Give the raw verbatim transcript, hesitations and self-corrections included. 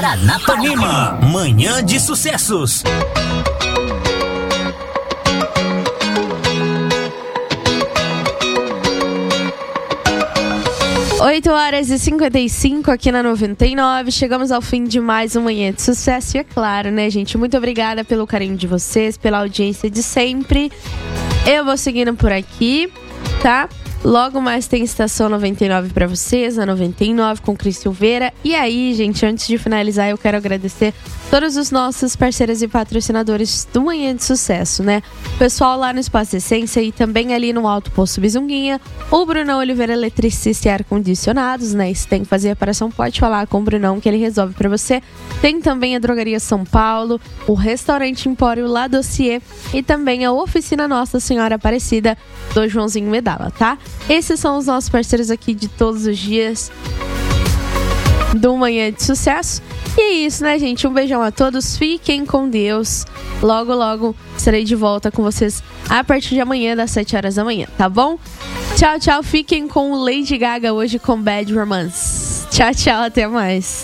Paranapanema, Manhã de Sucessos. oito horas e cinquenta e cinco aqui na noventa e nove. Chegamos ao fim de mais um Manhã de Sucesso. E é claro, né, gente? Muito obrigada pelo carinho de vocês, pela audiência de sempre. Eu vou seguindo por aqui, tá? Logo mais tem Estação noventa e nove pra vocês, na noventa e nove com Cris Silveira. E aí, gente, antes de finalizar, eu quero agradecer todos os nossos parceiros e patrocinadores do Manhã de Sucesso, né? O pessoal lá no Espaço Essência e também ali no Alto Poço Bizunguinha. O Brunão Oliveira, eletricista e ar-condicionados, né? Se tem que fazer reparação, pode falar com o Brunão que ele resolve pra você. Tem também a Drogaria São Paulo, o Restaurante Empório La Dossier e também a Oficina Nossa Senhora Aparecida do Joãozinho Medala, tá? Esses são os nossos parceiros aqui de todos os dias do Manhã de Sucesso. E é isso, né, gente? Um beijão a todos, fiquem com Deus. Logo, logo estarei de volta com vocês a partir de amanhã, das sete horas da manhã, tá bom? Tchau, tchau, fiquem com Lady Gaga hoje com Bad Romance. Tchau, tchau, até mais.